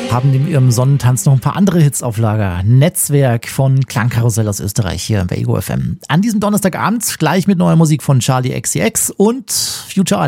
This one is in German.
Haben neben ihrem Sonnentanz noch ein paar andere Hits auf Lager. Netzwerk von Klangkarussell aus Österreich hier bei Ego FM. An diesem Donnerstagabend gleich mit neuer Musik von Charli XCX und Future